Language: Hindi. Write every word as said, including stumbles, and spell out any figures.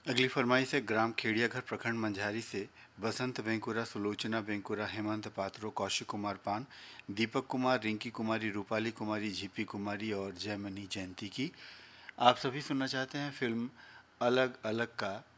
अगली फरमाइश है ग्राम खेड़ियाघर प्रखंड मंझारी से बसंत वेंकुरा, सुलोचना वेंकुरा, हेमंत पात्रो, कौशिक कुमार पान, दीपक कुमार, रिंकी कुमारी, रूपाली कुमारी, झीपी कुमारी और जयमनी जयंती की। आप सभी सुनना चाहते हैं फिल्म अलग अलग का